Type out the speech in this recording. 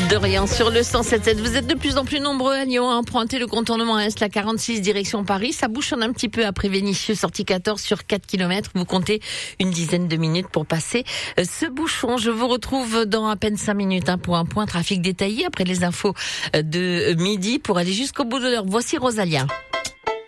De rien sur le 107.7. Vous êtes de plus en plus nombreux à Lyon à emprunter le contournement Est, la 46 direction Paris. Ça bouchonne un petit peu après Vénissieux, sortie 14 sur 4 km. Vous comptez une dizaine de minutes pour passer ce bouchon. Je vous retrouve dans à peine 5 minutes pour un point trafic détaillé après les infos de midi pour aller jusqu'au bout de l'heure. Voici Rosalia.